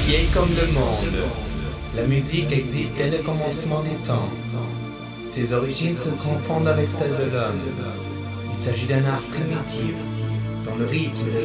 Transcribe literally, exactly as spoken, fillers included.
vieille comme le monde, la musique existe dès le commencement des temps. Ses origines se confondent avec celles de l'homme. Il s'agit d'un art primitif, dont le rythme de